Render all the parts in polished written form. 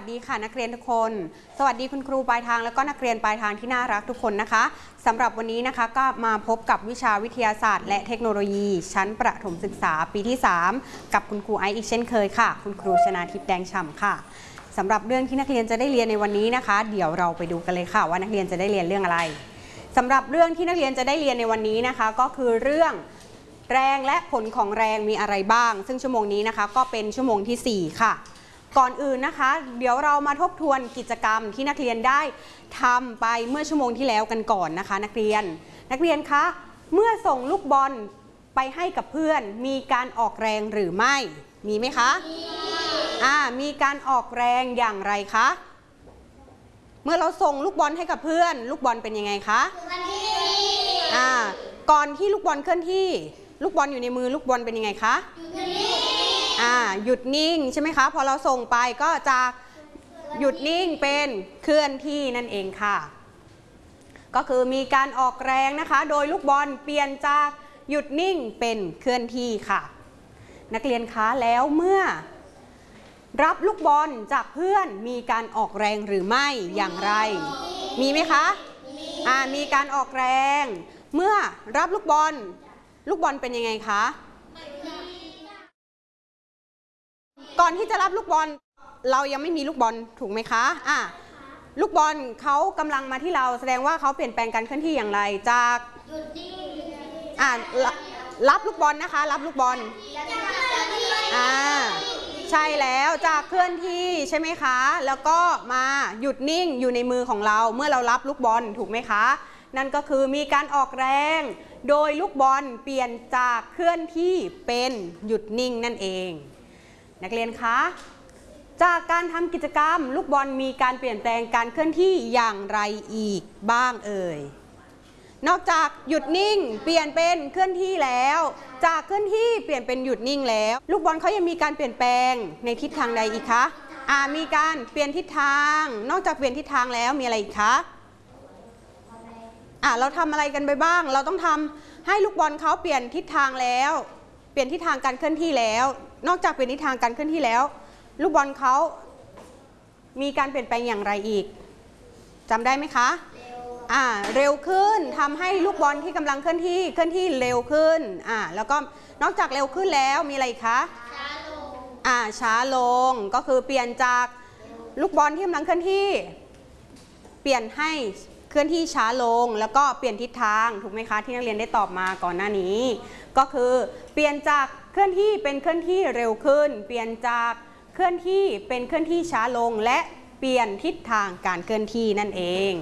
สดีค่ะนักเรียนทุกคนสวัสดีคุณครูปลายทางแล้วก็นักเรียนปลายทางที่น่ารักทุกคนนะคะสำหรับวันนี้นะคะก็มาพบกับวิชาวิทยาศาสตร์และเทคโนโลยีชั้นประถมศึกษาปีที่3กับคุณครูไอซ์อีกเช่นเคยค่ะคุณครูชนาทิพย์แดงฉ่ำค่ะสำหรับเรื่องที่นักเรียนจะได้เรียนในวันนี้นะคะเดี๋ยวเราไปดูกันเลยค่ะว่านักเรียนจะได้เรียนเรื่องอะไรสำหรับเรื่องที่นักเรียนจะได้เรียนในวันนี้นะคะก็คือเรื่องแรงและผลของแรงมีอะไรบ้างซึ่งชั่วโมงนี้นะคะก็เป็นชั่วโมงที่4ค่ะก่อนอื่นนะคะเดี๋ยวเรามาทบทวนกิจกรรมที่นักเรียนได้ทำไปเมื่อชั่วโมงที่แล้วกันก่อนนะคะนักเรียนคะเมื่อส่งลูกบอลไปให้กับเพื่อนมีการออกแรงหรือไม่มีไหมคะมีการออกแรงอย่างไรคะเมื่อเราส่งลูกบอลให้กับเพื่อนลูกบอลเป็นยังไงคะก่อนที่ลูกบอลเคลื่อนที่ลูกบอลอยู่ในมือลูกบอลเป็นยังไงคะหยุดนิ่งใช่ไหมคะพอเราส่งไปก็จะหยุดนิ่งเป็นเคลื่อนที่นั่นเองค่ะก็คือมีการออกแรงนะคะโดยลูกบอลเปลี่ยนจากหยุดนิ่งเป็นเคลื่อนที่ค่ะนักเรียนคะแล้วเมื่อรับลูกบอลจากเพื่อนมีการออกแรงหรือไม่อย่างไรมีไหมคะมีการออกแรงเมื่อรับลูกบอลเป็นยังไงคะก่อนที่จะรับลูกบอลเรายังไม่มีลูกบอลถูกไหมคะลูกบอลเขากำลังมาที่เราแสดงว่าเขาเปลี่ยนแปลงการเคลื่อนที่อย่างไรจากรับลูกบอลนะคะรับลูกบอลใช่แล้วจากเคลื่อนที่ใช่ไหมคะแล้วก็มาหยุดนิ่งอยู่ในมือของเราเมื่อเรารับลูกบอลถูกไหมคะนั่นก็คือมีการออกแรงโดยลูกบอลเปลี่ยนจากเคลื่อนที่เป็นหยุดนิ่งนั่นเองนักเรียนคะจากการทำกิจกรรมลูกบอลมีการเปลี่ยนแปลงการเคลื่อนที่อย่างไรอีกบ้างเอ่ยนอกจากหยุดนิ่งเปลี่ยนเป็นเคลื่อนที่แล้วจากเคลื่อนที่เปลี่ยนเป็นหยุดนิ่งแล้วลูกบอลเขายังมีการเปลี่ยนแปลงในทิศทางใดอีกคะมีการเปลี่ยนทิศทางนอกจากเปลี่ยนทิศทางแล้วมีอะไรอีกคะเราทำอะไรกันไปบ้างเราต้องทำให้ลูกบอลเขาเปลี่ยนทิศทางแล้วเปลี่ยนทิศทางการเคลื่อนที่แล้วนอกจากเปลี่ยนทิศทางการเคลื่อนที่แล้วลูกบอลเขามีการเปลี่ยนแปลงอย่างไรอีกจำได้ไหมคะเร็วขึ้นทำให้ลูกบอลที่กำลังเคลื่อนที่เร็วขึ้นแล้วก็นอกจากเร็วขึ้นแล้วมีอะไรคะช้าลงก็คือเปลี่ยนจากลูกบอลที่กำลังเคลื่อนที่เปลี่ยนให้เคลื่อนที่ช้าลงแล้วก็เปลี่ยนทิศทางถูกไหมคะที่นักเรียนได้ตอบมาก่อนหน้านี้ก็คือเปลี่ยนจากเคลื่อนที่เป็นเคลื่อนที่เร็วขึ้นเปลี่ยนจากเคลื่อนที่เป็นเคลื่อนที่ช้าลงและเปลี่ยนทิศทางการเคลื่อนที่นั่นเอง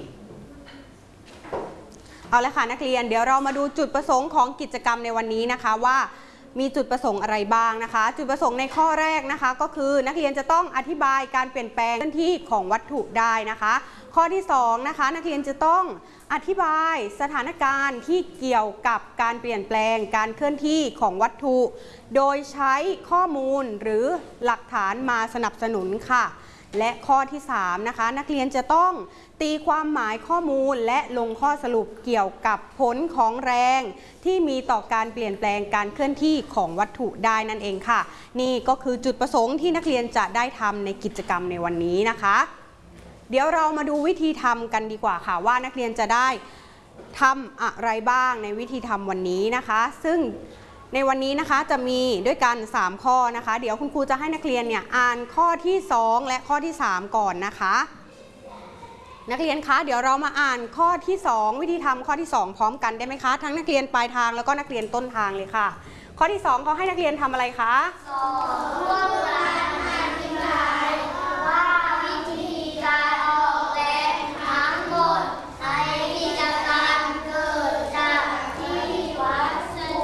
เอาละค่ะนักเรียนเดี๋ยวเรามาดูจุดประสงค์ของกิจกรรมในวันนี้นะคะว่ามีจุดประสงค์อะไรบ้างนะคะจุดประสงค์ในข้อแรกนะคะก็คือนักเรียนจะต้องอธิบายการเปลี่ยนแปลงเคลื่อนที่ของวัตถุได้นะคะข้อที่2นะคะนักเรียนจะต้องอธิบายสถานการณ์ที่เกี่ยวกับการเปลี่ยนแปลงการเคลื่อนที่ของวัตถุโดยใช้ข้อมูลหรือหลักฐานมาสนับสนุนค่ะและข้อที่3นะคะนักเรียนจะต้องตีความหมายข้อมูลและลงข้อสรุปเกี่ยวกับผลของแรงที่มีต่อการเปลี่ยนแปลงการเคลื่อนที่ของวัตถุได้นั่นเองค่ะนี่ก็คือจุดประสงค์ที่นักเรียนจะได้ทำในกิจกรรมในวันนี้นะคะเดี๋ยวเรามาดูวิธีทำกันดีกว่าค่ะว่านักเรียนจะได้ทำอะไรบ้างในวิธีทำวันนี้นะคะซึ่งในวันนี้นะคะจะมีด้วยกัน3ข้อนะคะเดี๋ยวคุณครูจะให้นักเรียนเนี่ยอ่านข้อที่2และข้อที่3ก่อนนะคะนักเรียนคะเดี๋ยวเรามาอ่านข้อที่2วิธีทำข้อที่2พร้อมกันได้ไหมคะทั้งนักเรียนปลายทางแล้วก็นักเรียนต้นทางเลยค่ะข้อที่2เขาให้นักเรียนทำอะไรคะร่วมกันอธิบายว่าวิธีการออกแรงทั้งหมดในกิจกรรมเกิดจากที่วัสดุ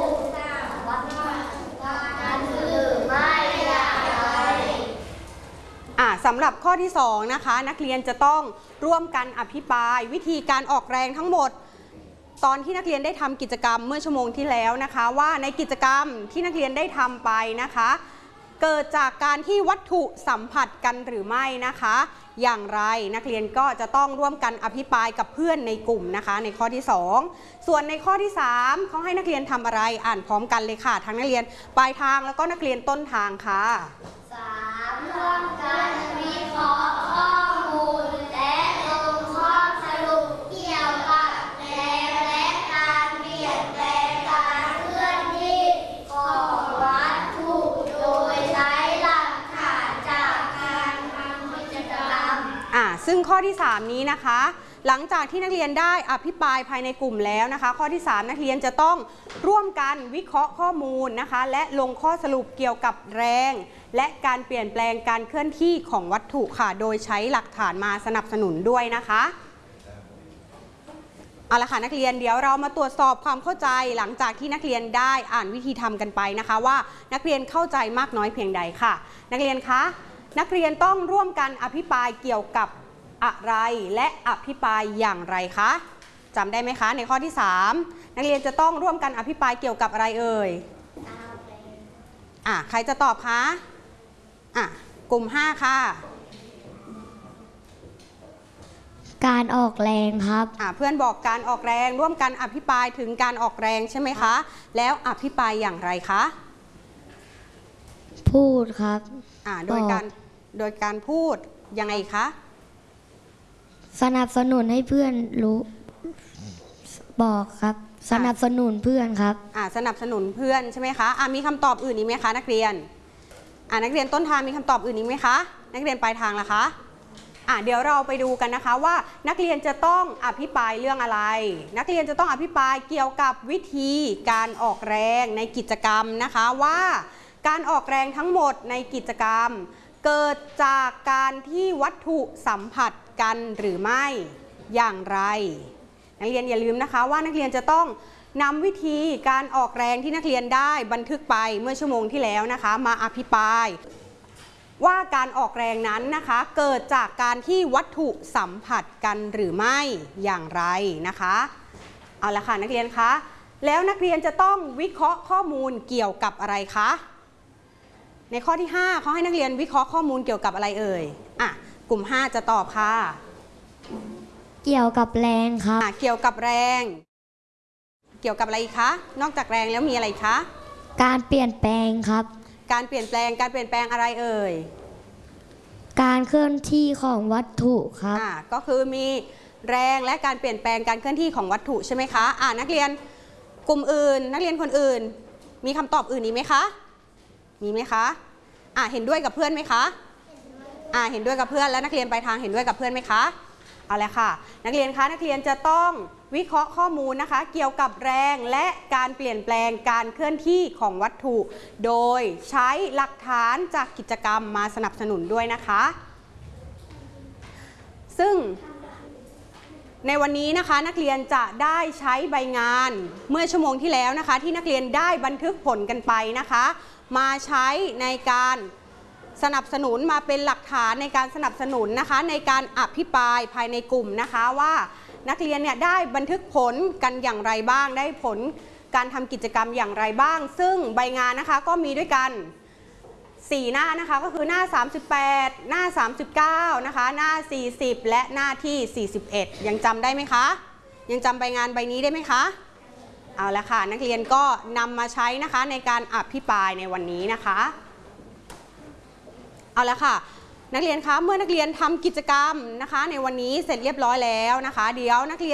นั้นหรือไม่อย่างไรสำหรับข้อที่2นะคะนักเรียนจะต้องร่วมกันอภิปรายวิธีการออกแรงทั้งหมดตอนที่นักเรียนได้ทำกิจกรรมเมื่อชั่วโมงที่แล้วนะคะว่าในกิจกรรมที่นักเรียนได้ทำไปนะคะเกิดจากการที่วัตถุสัมผัสกันหรือไม่นะคะอย่างไรนักเรียนก็จะต้องร่วมกันอภิปรายกับเพื่อนในกลุ่มนะคะในข้อที่2ส่วนในข้อที่3เขาให้นักเรียนทำอะไรอ่านพร้อมกันเลยค่ะทั้งนักเรียนปลายทางแล้วก็นักเรียนต้นทางค่ะ3ร่วมกันวิเคราะห์ซึ่งข้อที่3นี้นะคะหลังจากที่นักเรียนได้อภิปรายภายในกลุ่มแล้วนะคะข้อที่3นักเรียนจะต้องร่วมกันวิเคราะห์ข้อมูลนะคะและลงข้อสรุปเกี่ยวกับแรงและการเปลี่ยนแปลงการเคลื่อนที่ของวัตถุค่ะโดยใช้หลักฐานมาสนับสนุนด้วยนะคะเอาละค่ะนักเรียนเดี๋ยวเรามาตรวจสอบความเข้าใจหลังจากที่นักเรียนได้อ่านวิธีทำกันไปนะคะว่านักเรียนเข้าใจมากน้อยเพียงใดค่ะนักเรียนคะนักเรียนต้องร่วมกันอภิปรายเกี่ยวกับอะไรและอภิปรายอย่างไรคะจำได้ไหมคะในข้อที่3นักเรียนจะต้องร่วมกันอภิปรายเกี่ยวกับอะไรเอ่ยใครจะตอบคะกลุ่ม5ค่ะการออกแรงครับเพื่อนบอกการออกแรงร่วมกันอภิปรายถึงการออกแรงใช่ไหมคะแล้วอภิปรายอย่างไรคะพูดครับโดยการพูดยังไงคะสนับสนุนให้เพื่อนรู้บอกครับสนับสนุนเพื่อนครับสนับสนุนเพื่อนใช่ไหมคะมีคำตอบอื่นอีกไหมคะนักเรียนนักเรียนต้นทางมีคำตอบอื่นอีกไหมคะนักเรียนปลายทางล่ะคะเดี๋ยวเราไปดูกันนะคะว่านักเรียนจะต้องอภิปรายเรื่องอะไรนักเรียนจะต้องอภิปรายเกี่ยวกับวิธีการออกแรงในกิจกรรมนะคะว่าการออกแรงทั้งหมดในกิจกรรมเกิดจากการที่วัตถุสัมผัสกันหรือไม่อย่างไรนักเรียนอย่าลืมนะคะว่านักเรียนจะต้องนำวิธีการออกแรงที่นักเรียนได้บันทึกไปเมื่อชั่วโมงที่แล้วนะคะมาอภิปรายว่าการออกแรงนั้นนะคะเกิดจากการที่วัตถุสัมผัสกันหรือไม่อย่างไรนะคะเอาละค่ะนักเรียนคะแล้วนักเรียนจะต้องวิเคราะห์ข้อมูลเกี่ยวกับอะไรคะในข้อที่5เขาให้นักเรียนวิเคราะห์ข้อมูลเกี่ยวกับอะไรเอ่ยกลุ่ม5จะตอบค่ะเกี่ยวกับแรงครับเกี่ยวกับแรงเกี่ยวกับอะไรคะนอกจากแรงแล้วมีอะไรคะการเปลี่ยนแปลงครับการเปลี่ยนแปลงอะไรเอ่ยการเคลื่อนที่ของวัตถุครับก็คือมีแรงและการเปลี่ยนแปลงการเคลื่อนที่ของวัตถุใช่ไหมคะนักเรียนกลุ่มอื่นนักเรียนคนอื่นมีคำตอบอื่นอีกไหมคะมีไหมคะเห็นด้วยกับเพื่อนไหมคะเห็นด้วยกับเพื่อนแล้วนักเรียนปลายทางเห็นด้วยกับเพื่อนไหมคะเอาละค่ะนักเรียนคะนักเรียนจะต้องวิเคราะห์ข้อมูลนะคะเกี่ยวกับแรงและการเปลี่ยนแปลงการเคลื่อนที่ของวัตถุโดยใช้หลักฐานจากกิจกรรมมาสนับสนุนด้วยนะคะซึ่งในวันนี้นะคะนักเรียนจะได้ใช้ใบงานเมื่อชั่วโมงที่แล้วนะคะที่นักเรียนได้บันทึกผลกันไปนะคะมาใช้ในการสนับสนุนมาเป็นหลักฐานในการสนับสนุนนะคะในการอภิปรายภายในกลุ่มนะคะว่านักเรียนเนี่ยได้บันทึกผลกันอย่างไรบ้างได้ผลการทำกิจกรรมอย่างไรบ้างซึ่งใบงานนะคะก็มีด้วยกัน4หน้านะคะก็คือหน้า38หน้า39นะคะหน้า40และหน้าที่41ยังจำได้ไหมคะยังจำใบงานใบนี้ได้ไหมคะเอาละค่ะนักเรียนก็นำมาใช้นะคะในการอภิปรายในวันนี้นะคะเอาละค่ะนักเรียนคะเมื่อนักเรียนทำกิจกรรมนะคะในวันนี้เสร็จเรียบร้อยแล้วนะคะเดี๋ยวนักเรียน